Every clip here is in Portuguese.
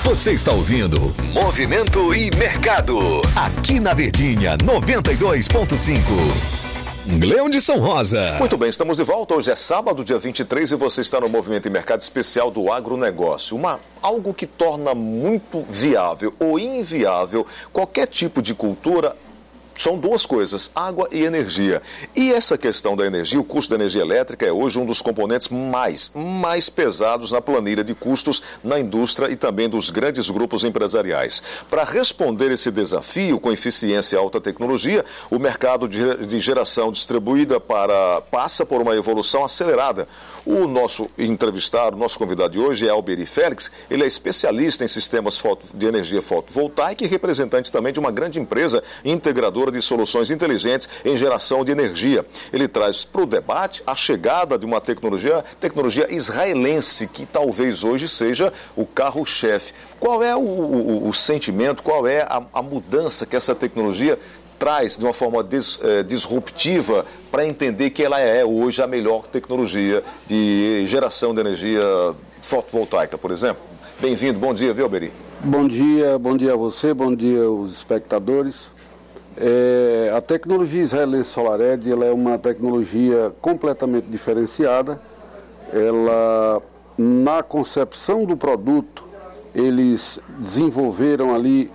Você está ouvindo Movimento e Mercado, aqui na Verdinha 92.5. Leão de São Rosa. Muito bem, estamos de volta. Hoje é sábado, dia 23, e você está no Movimento e Mercado especial do agronegócio. Algo que torna muito viável ou inviável qualquer tipo de cultura. São duas coisas, água e energia. E essa questão da energia, o custo da energia elétrica é hoje um dos componentes mais pesados na planilha de custos na indústria e também dos grandes grupos empresariais. Para responder esse desafio com eficiência e alta tecnologia, o mercado de geração distribuída passa por uma evolução acelerada. O nosso entrevistado, nosso convidado de hoje é Alberi Félix. Ele é especialista em sistemas de energia fotovoltaica e representante também de uma grande empresa integradora de soluções inteligentes em geração de energia. Ele traz para o debate a chegada de uma tecnologia israelense, que talvez hoje seja o carro-chefe. Qual é o sentimento, qual é a mudança que essa tecnologia traz de uma forma disruptiva para entender que ela é hoje a melhor tecnologia de geração de energia fotovoltaica, por exemplo? Bem-vindo, bom dia, viu, Alberi? Bom dia a você, bom dia aos espectadores. A tecnologia israelense SolarEdge, ela é uma tecnologia completamente diferenciada. Ela, na concepção do produto, eles desenvolveram ali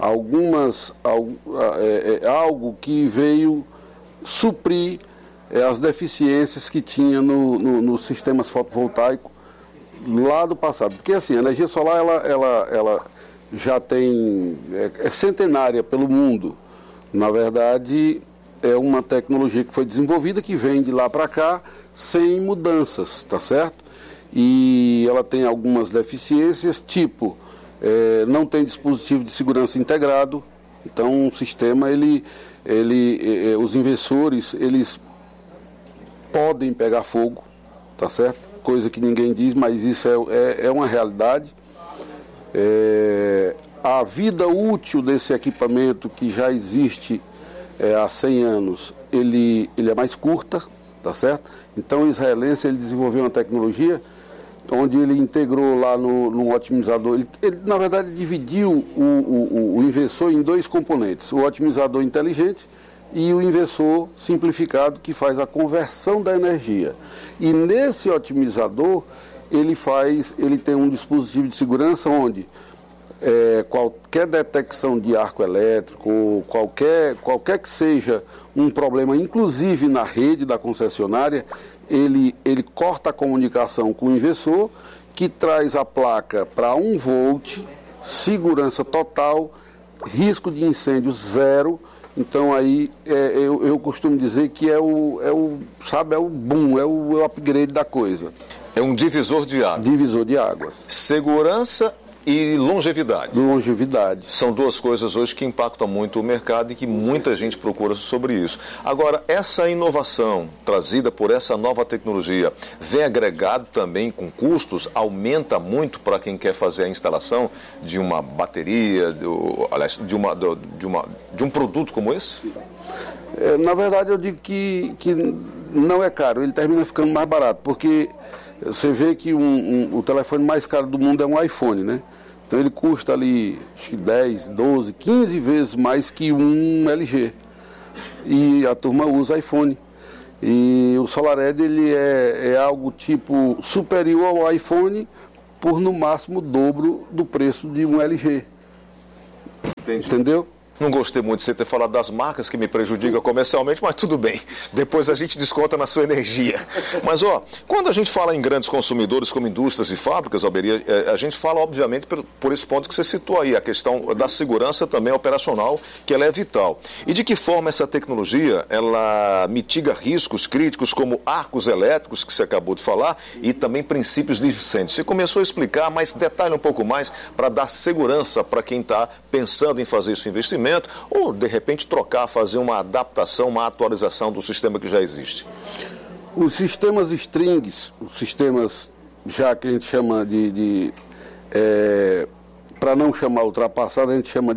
algo que veio suprir as deficiências que tinha nos sistemas fotovoltaicos lá do passado. Porque assim, a energia solar ela já é centenária pelo mundo. Na verdade, é uma tecnologia que foi desenvolvida, que vem de lá para cá sem mudanças, tá certo? E ela tem algumas deficiências, tipo, não tem dispositivo de segurança integrado. Então, o sistema, os inversores, eles podem pegar fogo, tá certo? Coisa que ninguém diz, mas isso é uma realidade. A vida útil desse equipamento, que já existe há 100 anos, ele é mais curta, tá certo? Então, o israelense, ele desenvolveu uma tecnologia onde ele integrou lá no otimizador. Ele, na verdade, dividiu o inversor em dois componentes: o otimizador inteligente e o inversor simplificado, que faz a conversão da energia. E nesse otimizador, ele tem um dispositivo de segurança onde qualquer detecção de arco elétrico, qualquer que seja um problema, inclusive na rede da concessionária, ele corta a comunicação com o inversor, que traz a placa para 1 volt, segurança total, risco de incêndio zero. Então aí eu costumo dizer que é o boom, é o upgrade da coisa. É um divisor de águas. Divisor de águas. Segurança e longevidade. Longevidade. São duas coisas hoje que impactam muito o mercado e que muita gente procura sobre isso. Agora, essa inovação trazida por essa nova tecnologia vem agregado também com custos, aumenta muito para quem quer fazer a instalação de uma bateria, de um produto como esse? Na verdade, eu digo que não é caro, ele termina ficando mais barato, porque você vê que o telefone mais caro do mundo é um iPhone, né? Então ele custa ali, acho que 10, 12, 15 vezes mais que um LG. E a turma usa iPhone. E o SolarEdge, ele é algo tipo superior ao iPhone por no máximo o dobro do preço de um LG. Entendi. Entendeu? Não gostei muito de você ter falado das marcas, que me prejudicam comercialmente, mas tudo bem. Depois a gente desconta na sua energia. Mas, quando a gente fala em grandes consumidores como indústrias e fábricas, Alberi, a gente fala, obviamente, por esse ponto que você citou aí, a questão da segurança também operacional, que ela é vital. E de que forma essa tecnologia, ela mitiga riscos críticos como arcos elétricos, que você acabou de falar, e também princípios de incêndio. Você começou a explicar, mas detalhe um pouco mais para dar segurança para quem está pensando em fazer esse investimento, ou de repente fazer uma adaptação, uma atualização do sistema que já existe? Os sistemas strings, os sistemas já que a gente chama para não chamar ultrapassado, a gente chama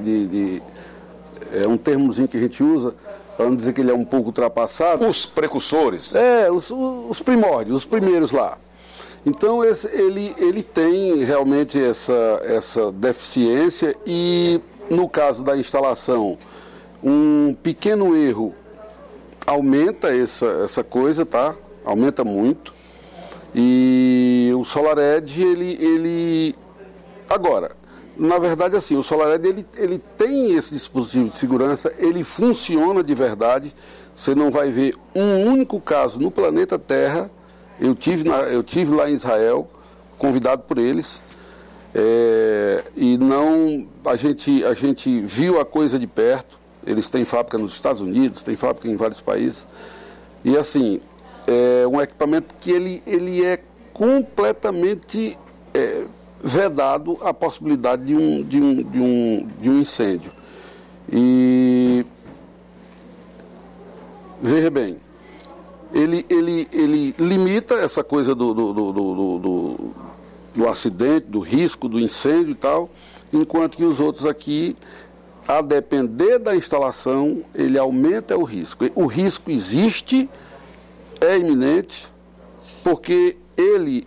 um termozinho que a gente usa para não dizer que ele é um pouco ultrapassado. Os precursores? Os primórdios, os primeiros lá. Então ele tem realmente essa deficiência e no caso da instalação, um pequeno erro aumenta essa coisa, tá? Aumenta muito. E o SolarEdge, ele... Agora, na verdade, assim, o SolarEdge, ele tem esse dispositivo de segurança, ele funciona de verdade. Você não vai ver um único caso no planeta Terra. Eu tive lá em Israel, convidado por eles, e não... A gente viu a coisa de perto. Eles têm fábrica nos Estados Unidos, têm fábrica em vários países. E assim, é um equipamento que ele é completamente vedado a possibilidade de um incêndio. E veja bem, ele limita essa coisa do acidente, do risco, do incêndio e tal, enquanto que os outros aqui, a depender da instalação, ele aumenta o risco. O risco existe, é iminente, porque ele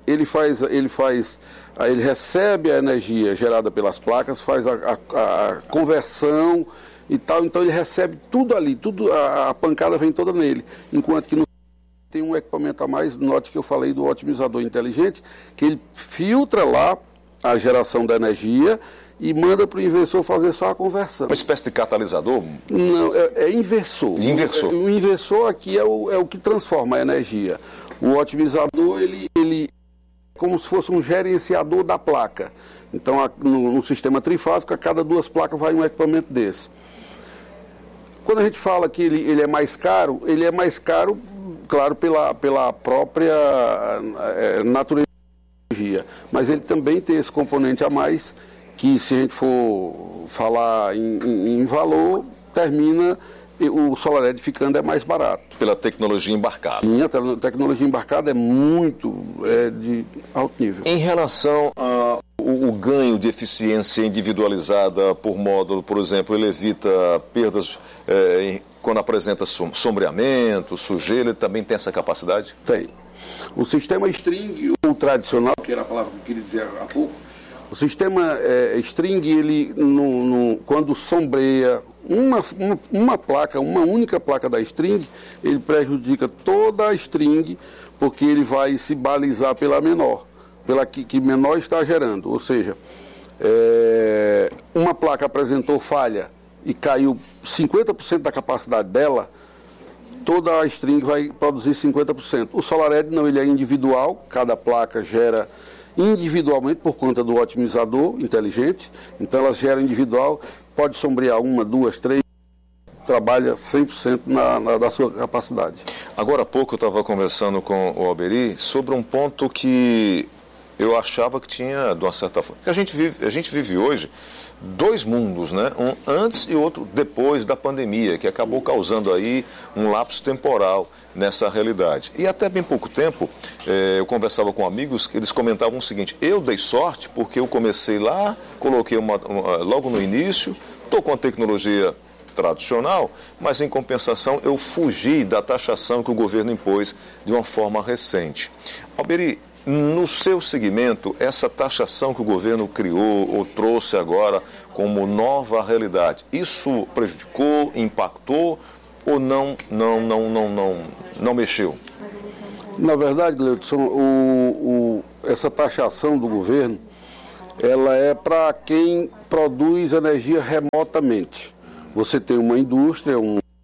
recebe a energia gerada pelas placas, faz a conversão e tal, então ele recebe tudo ali, a pancada vem toda nele, enquanto que tem um equipamento a mais. Note que eu falei do otimizador inteligente, que ele filtra lá a geração da energia e manda para o inversor fazer só a conversão. Uma espécie de catalisador? Não, é inversor. Inversor. O inversor aqui é o que transforma a energia. O otimizador, ele é como se fosse um gerenciador da placa. Então, no sistema trifásico, a cada 2 placas vai um equipamento desse. Quando a gente fala que ele é mais caro, claro, pela própria natureza da energia. Mas ele também tem esse componente a mais, que se a gente for falar em valor, termina o SolarEdge ficando mais barato. Pela tecnologia embarcada. Sim, a tecnologia embarcada é muito de alto nível. Em relação ao ganho de eficiência individualizada por módulo, por exemplo, ele evita perdas quando apresenta sombreamento, sujeira, ele também tem essa capacidade? Tem. O sistema string, o tradicional, que era a palavra que eu queria dizer há pouco, o sistema string, ele quando sombreia uma placa, uma única placa da string, ele prejudica toda a string, porque ele vai se balizar pela menor, pela que menor está gerando. Ou seja, uma placa apresentou falha e caiu 50% da capacidade dela, toda a string vai produzir 50%. O SolarEdge não, ele é individual, cada placa gera individualmente por conta do otimizador inteligente, então ela gera individual, pode sombrear 1, 2, 3, trabalha 100% da sua capacidade. Agora há pouco eu estava conversando com o Alberi sobre um ponto que eu achava que tinha, de uma certa forma, que a gente vive hoje 2 mundos, né? Um antes e outro depois da pandemia, que acabou causando aí um lapso temporal nessa realidade. E até bem pouco tempo, eu conversava com amigos que eles comentavam o seguinte: eu dei sorte porque eu comecei lá, coloquei logo no início, estou com a tecnologia tradicional, mas em compensação eu fugi da taxação que o governo impôs de uma forma recente. Alberi, no seu segmento, essa taxação que o governo criou ou trouxe agora como nova realidade, isso prejudicou, impactou ou não mexeu? Na verdade, Gleudson, essa taxação do governo, ela é para quem produz energia remotamente. Você tem uma indústria,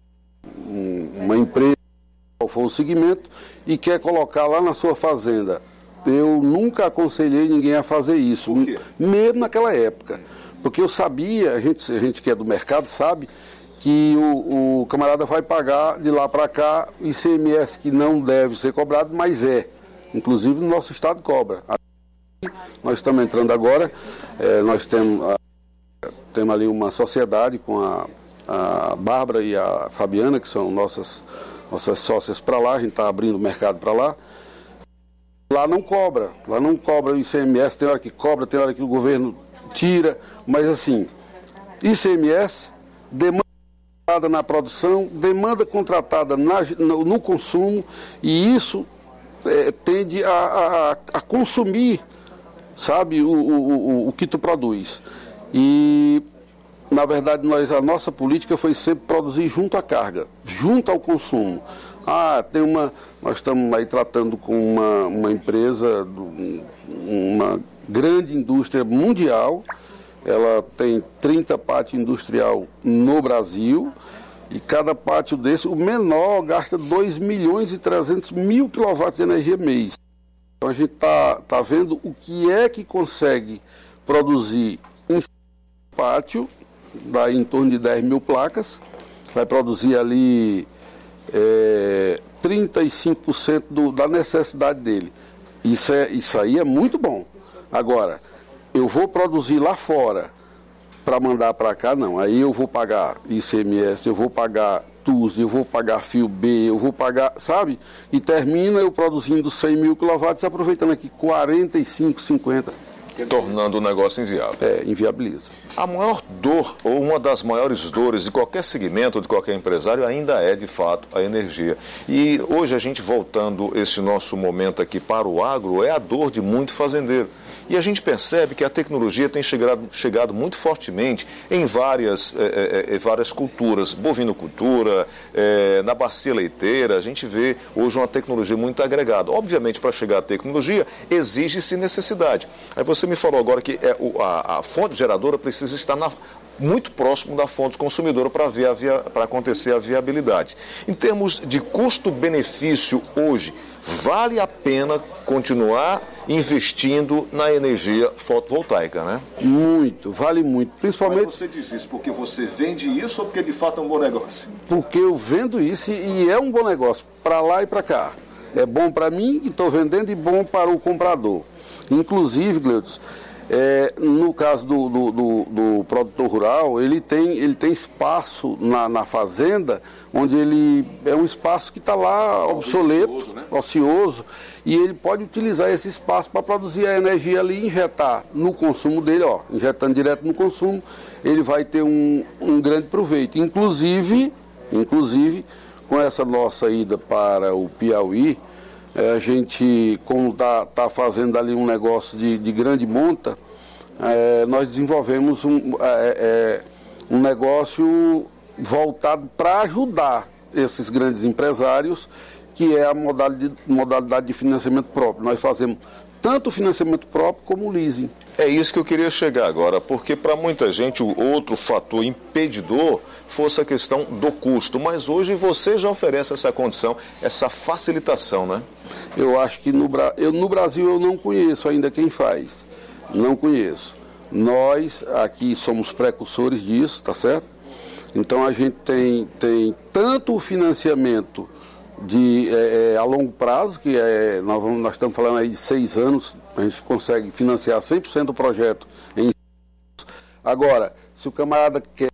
uma empresa, qual for o segmento, e quer colocar lá na sua fazenda. Eu nunca aconselhei ninguém a fazer isso, mesmo naquela época. Porque eu sabia, a gente que é do mercado sabe, que o camarada vai pagar de lá para cá ICMS que não deve ser cobrado, mas inclusive no nosso estado cobra. Nós estamos entrando agora, nós temos ali uma sociedade com a Bárbara e a Fabiana, que são nossas sócias para lá, a gente está abrindo o mercado para lá. Lá não cobra o ICMS, tem hora que cobra, tem hora que o governo tira, mas assim, ICMS, demanda na produção, demanda contratada no consumo, e isso tende a consumir, sabe, o que tu produz. E, na verdade, a nossa política foi sempre produzir junto à carga, junto ao consumo. Nós estamos aí tratando com uma empresa, uma grande indústria mundial. Ela tem 30 pátios industrial no Brasil, e cada pátio desse, o menor, gasta 2.300.000 kW de energia mês. Então a gente tá vendo o que é que consegue produzir um pátio, dá em torno de 10.000 placas, vai produzir ali 35% da necessidade dele. Isso aí é muito bom. Agora, eu vou produzir lá fora para mandar para cá, não. Aí eu vou pagar ICMS, eu vou pagar TUS, eu vou pagar fio B, eu vou pagar, sabe? E termina eu produzindo 100.000 kW, aproveitando aqui 45, 50. Tornando o negócio inviável. Inviabiliza. A maior dor, ou uma das maiores dores de qualquer segmento, de qualquer empresário, ainda é, de fato, a energia. E hoje a gente, voltando esse nosso momento aqui para o agro, é a dor de muito fazendeiro. E a gente percebe que a tecnologia tem chegado muito fortemente em várias culturas, bovinocultura, na bacia leiteira. A gente vê hoje uma tecnologia muito agregada. Obviamente, para chegar à tecnologia, exige-se necessidade. Aí você me falou agora que a fonte geradora precisa estar muito próximo da fonte consumidora para acontecer a viabilidade. Em termos de custo-benefício hoje, vale a pena continuar investindo na energia fotovoltaica, né? Muito, vale muito. Principalmente... Mas você diz isso porque você vende isso ou porque de fato é um bom negócio? Porque eu vendo isso e é um bom negócio, para lá e para cá. É bom para mim e estou vendendo, e bom para o comprador. Inclusive, Gleudson, no caso do produtor rural, ele tem espaço na fazenda, onde ele é um espaço que está lá obsoleto, ocioso, né? Ocioso, e ele pode utilizar esse espaço para produzir a energia ali e injetar no consumo dele, injetando direto no consumo, ele vai ter um grande proveito. Inclusive, com essa nossa ida para o Piauí, a gente, como está fazendo ali um negócio de grande monta, nós desenvolvemos um negócio voltado para ajudar esses grandes empresários, que é a modalidade de financiamento próprio. Nós fazemos tanto o financiamento próprio como o leasing. É isso que eu queria chegar agora, porque para muita gente o outro fator impedidor fosse a questão do custo, mas hoje você já oferece essa condição, essa facilitação, né? Eu acho que no Brasil eu não conheço ainda quem faz, não conheço. Nós aqui somos precursores disso, tá certo? Então a gente tem tanto o financiamento a longo prazo, que nós estamos falando aí de 6 anos, a gente consegue financiar 100% do projeto. Agora, se o camarada quer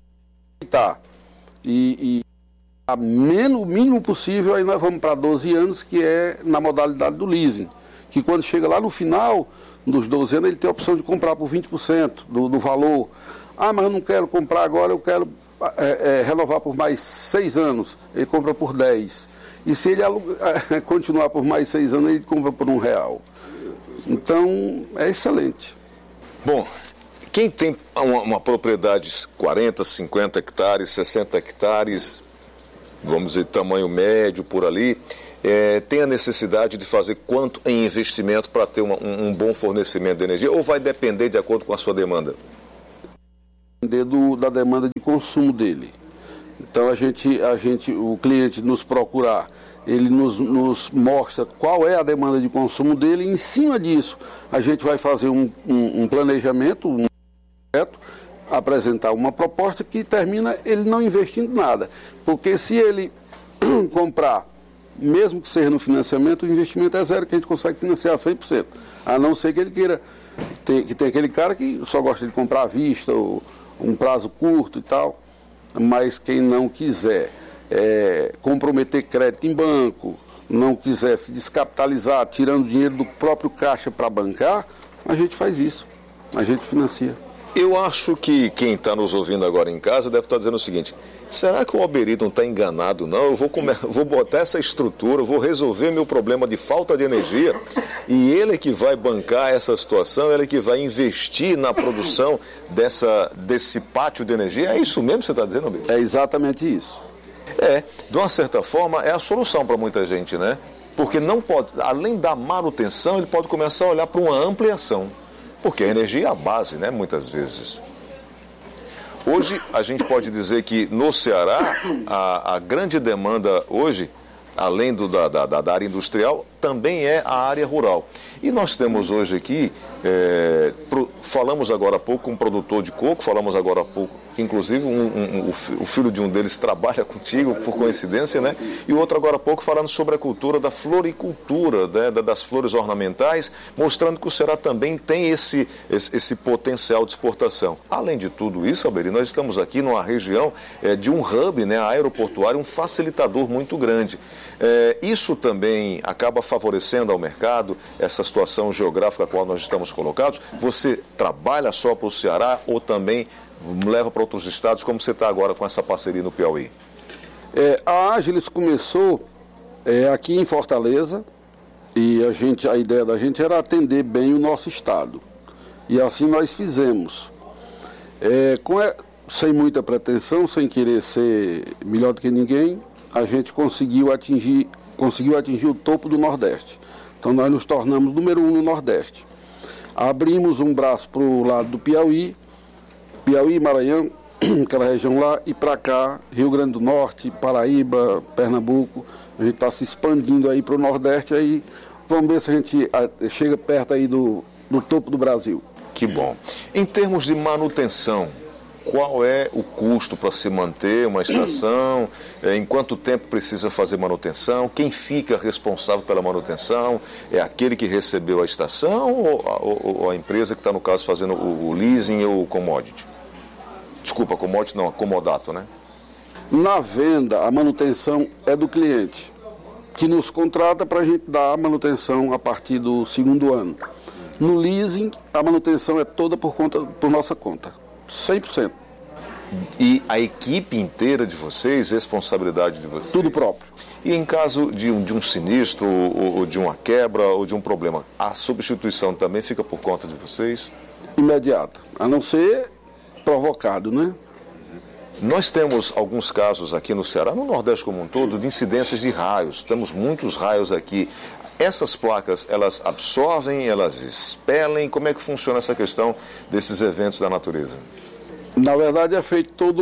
e o mínimo possível, aí nós vamos para 12 anos, que é na modalidade do leasing, que quando chega lá no final dos 12 anos, ele tem a opção de comprar por 20% do valor. Mas eu não quero comprar agora, eu quero renovar por mais 6 anos, ele compra por 10. E se ele continuar por mais 6 anos, ele compra por R$1. Então, é excelente. Bom, quem tem uma propriedade de 40, 50 hectares, 60 hectares, vamos dizer, tamanho médio por ali, tem a necessidade de fazer quanto em investimento para ter um bom fornecimento de energia, ou vai depender de acordo com a sua demanda? Depender da demanda de consumo dele. Então o cliente nos procurar, ele nos mostra qual é a demanda de consumo dele, e em cima disso a gente vai fazer um planejamento, um projeto, apresentar uma proposta que termina ele não investindo nada. Porque se ele comprar, mesmo que seja no financiamento, o investimento é zero, que a gente consegue financiar 100%. A não ser que ele queira, que tem aquele cara que só gosta de comprar à vista, ou um prazo curto e tal. Mas quem não quiser comprometer crédito em banco, não quiser se descapitalizar, tirando dinheiro do próprio caixa para bancar, a gente faz isso, a gente financia. Eu acho que quem está nos ouvindo agora em casa deve estar dizendo o seguinte: será que o Alberi não está enganado? Não, eu vou botar essa estrutura, vou resolver meu problema de falta de energia e ele que vai bancar essa situação, ele que vai investir na produção desse pátio de energia. É isso mesmo que você está dizendo, Alberi? É exatamente isso. De uma certa forma, é a solução para muita gente, né? Porque não pode, além da manutenção, ele pode começar a olhar para uma ampliação. Porque a energia é a base, né, muitas vezes. Hoje, a gente pode dizer que no Ceará, a grande demanda hoje, além da área industrial, também é a área rural. E nós temos hoje aqui, falamos agora há pouco com um produtor de coco, falamos agora há pouco, que inclusive o filho de um deles trabalha contigo, por coincidência, né? E o outro agora há pouco falando sobre a cultura da floricultura, né? Das flores ornamentais, mostrando que o Ceará também tem esse potencial de exportação. Além de tudo isso, Alberi, nós estamos aqui numa região de um hub, né, aeroportuário, um facilitador muito grande. Isso também acaba favorecendo ao mercado essa situação geográfica a qual nós estamos colocados. Você trabalha só para o Ceará ou também leva para outros estados, como você está agora com essa parceria no Piauí? A Agilis começou aqui em Fortaleza e a ideia da gente era atender bem o nosso estado. E assim nós fizemos. Sem muita pretensão, sem querer ser melhor do que ninguém, a gente conseguiu atingir o topo do Nordeste. Então nós nos tornamos número 1 no Nordeste. Abrimos um braço para o lado do Piauí, Maranhão, aquela região lá, e para cá, Rio Grande do Norte, Paraíba, Pernambuco. A gente está se expandindo aí para o Nordeste, aí vamos ver se a gente chega perto aí do topo do Brasil. Que bom. Em termos de manutenção, qual é o custo para se manter uma estação? Em quanto tempo precisa fazer manutenção? Quem fica responsável pela manutenção? É aquele que recebeu a estação ou a empresa que está, no caso, fazendo o leasing ou o commodity? Desculpa, commodity não, comodato, né? Na venda, a manutenção é do cliente, que nos contrata para a gente dar a manutenção a partir do segundo ano. No leasing, a manutenção é toda por nossa conta. 100%. E a equipe inteira de vocês, responsabilidade de vocês? Tudo próprio. E em caso de um sinistro, ou de uma quebra, ou de um problema, a substituição também fica por conta de vocês? Imediata, a não ser provocado, né? Nós temos alguns casos aqui no Ceará, no Nordeste como um todo, de incidências de raios. Temos muitos raios aqui. Essas placas, elas absorvem, elas expelem? Como é que funciona essa questão desses eventos da natureza? Na verdade, é feito toda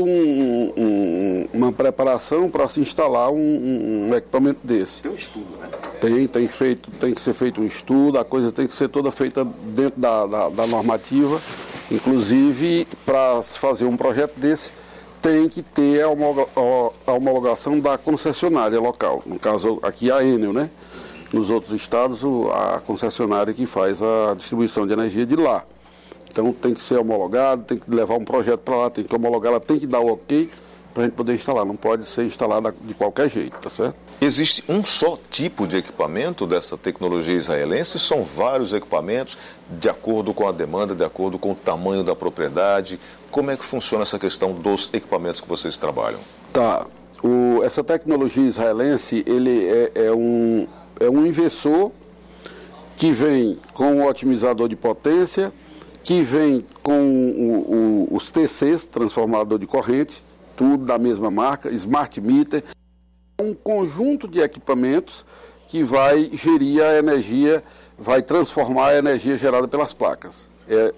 uma preparação para se instalar um equipamento desse. Tem um estudo, né? Tem que ser feito um estudo, a coisa tem que ser toda feita dentro da normativa. Inclusive, para se fazer um projeto desse, tem que ter a homologação da concessionária local. No caso, aqui a Enel, né? Nos outros estados, a concessionária que faz a distribuição de energia de lá. Então tem que ser homologado, tem que levar um projeto para lá, tem que homologar, ela tem que dar o ok para a gente poder instalar. Não pode ser instalada de qualquer jeito, tá certo? Existe um só tipo de equipamento dessa tecnologia israelense? São vários equipamentos de acordo com a demanda, de acordo com o tamanho da propriedade? Como é que funciona essa questão dos equipamentos que vocês trabalham? Tá. Essa tecnologia israelense, ele é um inversor que vem com o otimizador de potência, que vem com os TCs, transformador de corrente, tudo da mesma marca, Smart Meter, um conjunto de equipamentos que vai gerir a energia, vai transformar a energia gerada pelas placas.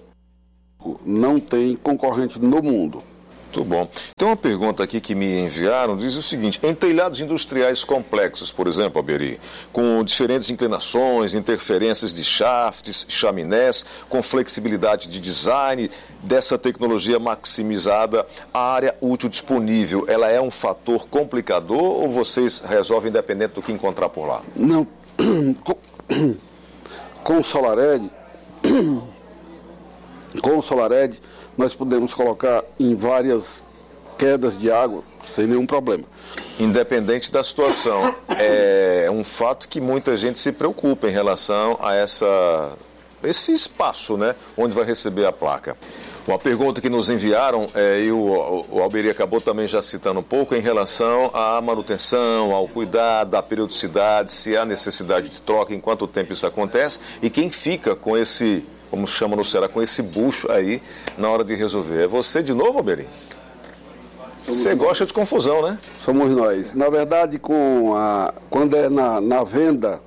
Não tem concorrente no mundo. Muito bom. Tem uma pergunta aqui que me enviaram, diz o seguinte: em telhados industriais complexos, por exemplo, Alberi, com diferentes inclinações, interferências de shafts, chaminés, com flexibilidade de design, dessa tecnologia maximizada, a área útil disponível, ela é um fator complicador ou vocês resolvem independente do que encontrar por lá? Não. Com o SolarEdge, nós podemos colocar em várias quedas de água sem nenhum problema. Independente da situação, é um fato que muita gente se preocupa em relação a esse espaço, né, onde vai receber a placa. Uma pergunta que nos enviaram, e o Alberi acabou também já citando um pouco, em relação à manutenção, ao cuidado, à periodicidade, se há necessidade de troca, em quanto tempo isso acontece, e quem fica com esse, como chama no Ceará, com esse bucho aí na hora de resolver. É você de novo, Alberi? Você gosta de confusão, né? Somos nós. Na verdade, quando é na venda,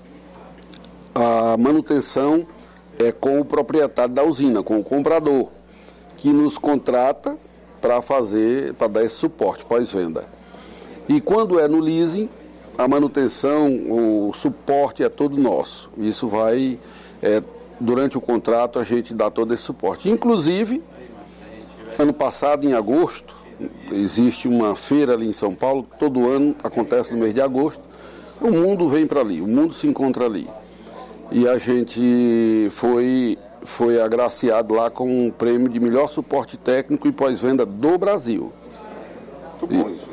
a manutenção é com o proprietário da usina, com o comprador, que nos contrata para dar esse suporte pós-venda. E quando é no leasing, a manutenção, o suporte é todo nosso. Isso vai, durante o contrato, a gente dá todo esse suporte. Inclusive, ano passado, em agosto, existe uma feira ali em São Paulo, todo ano acontece no mês de agosto, o mundo vem para ali, o mundo se encontra ali. E a gente foi agraciado lá com um prêmio de melhor suporte técnico e pós-venda do Brasil. Muito bom isso.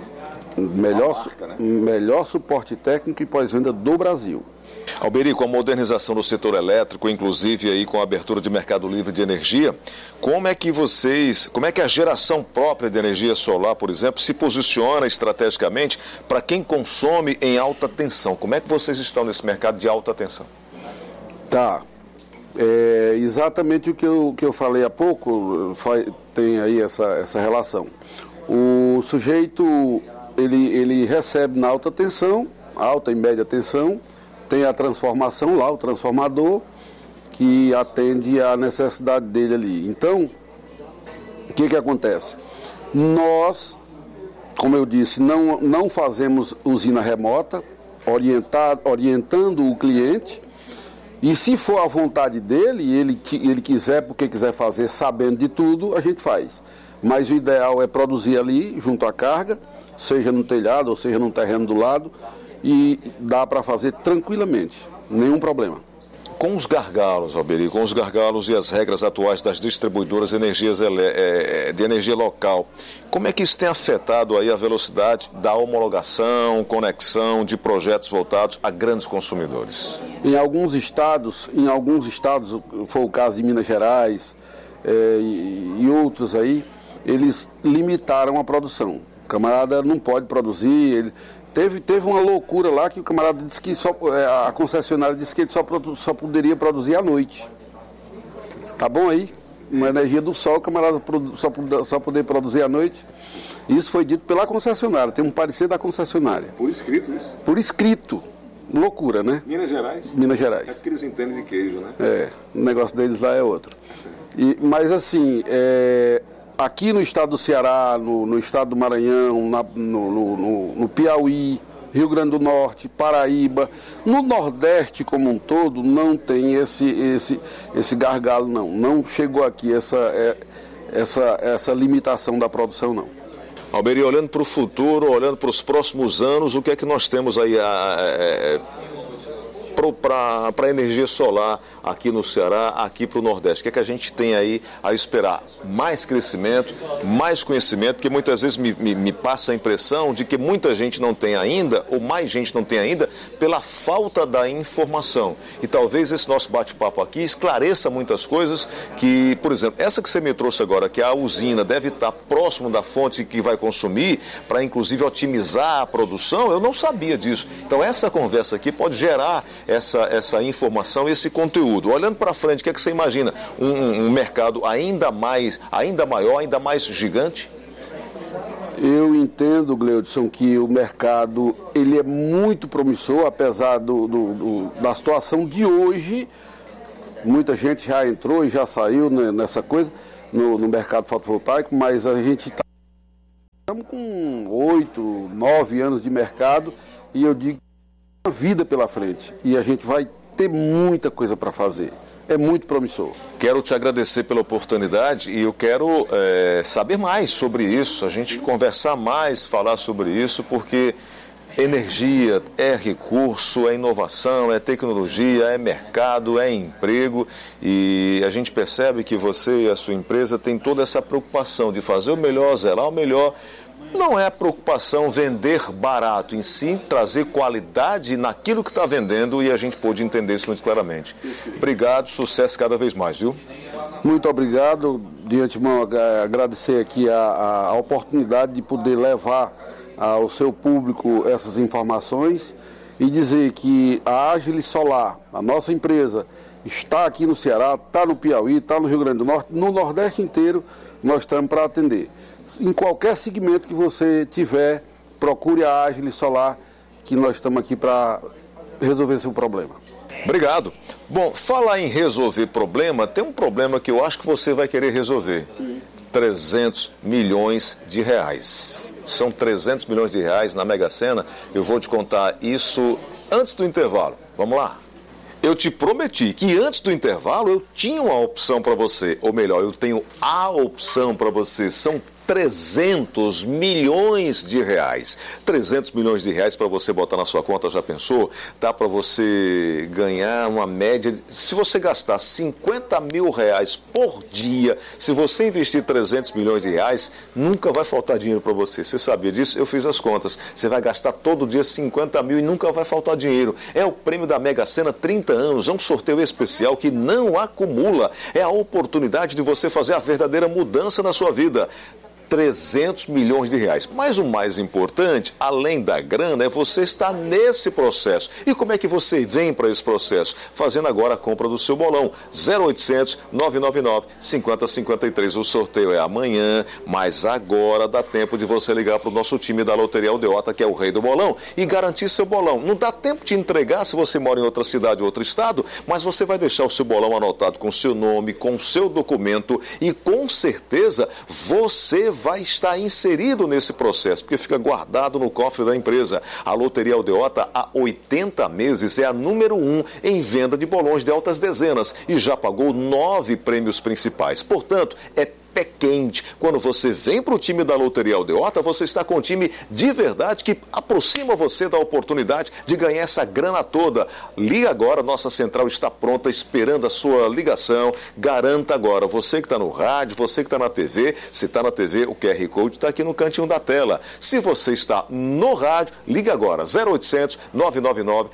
Melhor suporte técnico e pós-venda do Brasil. Alberi, com a modernização do setor elétrico, inclusive aí com a abertura de mercado livre de energia, como é que a geração própria de energia solar, por exemplo, se posiciona estrategicamente para quem consome em alta tensão? Como é que vocês estão nesse mercado de alta tensão? Tá. Exatamente o que eu falei há pouco, tem aí essa relação. O sujeito, ele recebe na alta tensão, alta e média tensão, tem a transformação lá, o transformador, que atende à necessidade dele ali. Então, o que acontece? Nós, como eu disse, não fazemos usina remota, orientando o cliente. E se for a vontade dele, ele quiser, porque quiser fazer sabendo de tudo, a gente faz. Mas o ideal é produzir ali, junto à carga, seja no telhado ou seja no terreno do lado, e dá para fazer tranquilamente, nenhum problema. Com os gargalos, Alberi, com os gargalos e as regras atuais das distribuidoras de energia local, como é que isso tem afetado aí a velocidade da homologação, conexão de projetos voltados a grandes consumidores? Em alguns estados, foi o caso de Minas Gerais e outros aí, eles limitaram a produção. O camarada não pode produzir, Teve uma loucura lá que o camarada disse que a concessionária disse que ele só poderia produzir à noite. Tá bom aí? Uma energia do sol, o camarada só poder produzir à noite. Isso foi dito pela concessionária, tem um parecer da concessionária. Por escrito isso? Por escrito. Loucura, né? Minas Gerais? Minas Gerais. É porque eles entendem de queijo, né? O negócio deles lá é outro. Mas assim, aqui no estado do Ceará, no estado do Maranhão, no Piauí, Rio Grande do Norte, Paraíba, no Nordeste como um todo, não tem esse gargalo, não. Não chegou aqui essa limitação da produção, não. Alberi, olhando para o futuro, olhando para os próximos anos, o que é que nós temos aí para a energia solar aqui no Ceará, aqui para o Nordeste? O que é que a gente tem aí a esperar? Mais crescimento, mais conhecimento, porque muitas vezes me passa a impressão de que muita gente não tem ainda, ou mais gente não tem ainda, pela falta da informação. E talvez esse nosso bate-papo aqui esclareça muitas coisas que, por exemplo, essa que você me trouxe agora, que a usina deve estar próximo da fonte que vai consumir, para inclusive otimizar a produção, eu não sabia disso. Então essa conversa aqui pode gerar essa informação e esse conteúdo. Olhando para frente, o que é que você imagina? Um mercado ainda maior, ainda mais gigante? Eu entendo, Gleudson, que o mercado ele é muito promissor, apesar da situação de hoje. Muita gente já entrou e já saiu nessa coisa, no mercado fotovoltaico, mas a gente estamos com 8, 9 anos de mercado e eu digo uma vida pela frente e a gente vai ter muita coisa para fazer. É muito promissor. Quero te agradecer pela oportunidade e eu quero saber mais sobre isso, a gente conversar mais, falar sobre isso, porque Energia é recurso, é inovação, é tecnologia, é mercado, é emprego, e a gente percebe que você e a sua empresa têm toda essa preocupação de fazer o melhor, zelar o melhor. Não é a preocupação vender barato, em si trazer qualidade naquilo que está vendendo, e a gente pôde entender isso muito claramente. Obrigado, sucesso cada vez mais, viu? Muito obrigado. De antemão, agradecer aqui a oportunidade de poder levar ao seu público essas informações e dizer que a Agilis Solar, a nossa empresa, está aqui no Ceará, está no Piauí, está no Rio Grande do Norte, no Nordeste inteiro nós estamos para atender. Em qualquer segmento que você tiver, procure a Agilis Solar, que nós estamos aqui para resolver seu problema. Obrigado. Bom, falar em resolver problema, tem um problema que eu acho que você vai querer resolver. 300 milhões de reais. São 300 milhões de reais na Mega Sena. Eu vou te contar isso antes do intervalo. Vamos lá? Eu te prometi que antes do intervalo eu tinha uma opção para você. Ou melhor, eu tenho a opção para você. São 300 milhões de reais. 300 milhões de reais para você botar na sua conta, já pensou? Dá para você ganhar uma média, se você gastar 50 mil reais por dia, se você investir 300 milhões de reais, nunca vai faltar dinheiro para você. Você sabia disso? Eu fiz as contas. Você vai gastar todo dia 50 mil e nunca vai faltar dinheiro. É o prêmio da Mega Sena 30 anos, é um sorteio especial que não acumula. É a oportunidade de você fazer a verdadeira mudança na sua vida. 300 milhões de reais. Mas o mais importante, além da grana, é você estar nesse processo. E como é que você vem para esse processo? Fazendo agora a compra do seu bolão. 0800 999 5053. O sorteio é amanhã, mas agora dá tempo de você ligar para o nosso time da Loteria Aldeota, que é o rei do bolão, e garantir seu bolão. Não dá tempo de entregar se você mora em outra cidade ou outro estado, mas você vai deixar o seu bolão anotado com seu nome, com seu documento, e com certeza você vai estar inserido nesse processo, porque fica guardado no cofre da empresa. A Loteria Aldeota, há 80 meses, é a número 1 em venda de bolões de altas dezenas e já pagou 9 prêmios principais. Portanto, é pé quente. Quando você vem para o time da Loteria Aldeota, você está com um time de verdade que aproxima você da oportunidade de ganhar essa grana toda. Liga agora, nossa central está pronta, esperando a sua ligação. Garanta agora, você que está no rádio, você que está na TV, se está na TV, o QR Code está aqui no cantinho da tela. Se você está no rádio, liga agora, 0800 999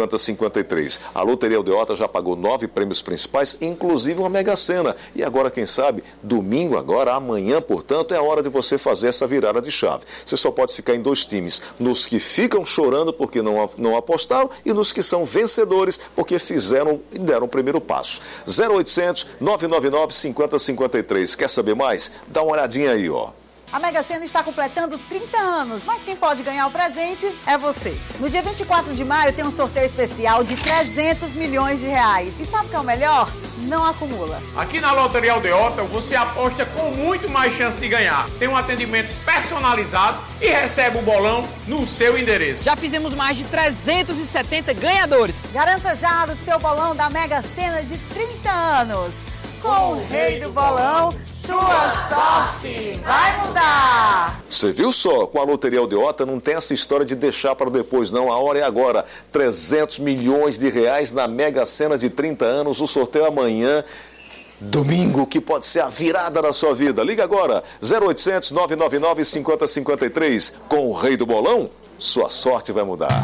5053. A Loteria Aldeota já pagou 9 prêmios principais, inclusive uma Mega Sena. E agora, quem sabe, domingo agora, amanhã, portanto, é a hora de você fazer essa virada de chave. Você só pode ficar em 2 times, nos que ficam chorando porque não apostaram e nos que são vencedores porque fizeram e deram o primeiro passo. 0800 999 5053. Quer saber mais? Dá uma olhadinha aí, ó. A Mega Sena está completando 30 anos, mas quem pode ganhar o presente é você. No dia 24 de maio tem um sorteio especial de 300 milhões de reais. E sabe o que é o melhor? Não acumula. Aqui na Loteria Aldeota você aposta com muito mais chance de ganhar. Tem um atendimento personalizado e recebe o bolão no seu endereço. Já fizemos mais de 370 ganhadores. Garanta já o seu bolão da Mega Sena de 30 anos. Com o rei do bolão, sua sorte vai mudar! Você viu só? Com a Loteria Aldeota não tem essa história de deixar para depois, não. A hora é agora. 300 milhões de reais na Mega Sena de 30 anos. O sorteio amanhã, domingo, que pode ser a virada da sua vida. Liga agora, 0800 999 5053. Com o rei do bolão, sua sorte vai mudar.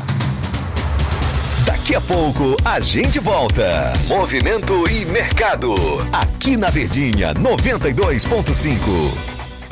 Daqui a pouco a gente volta. Movimento e mercado. Aqui na Verdinha 92.5.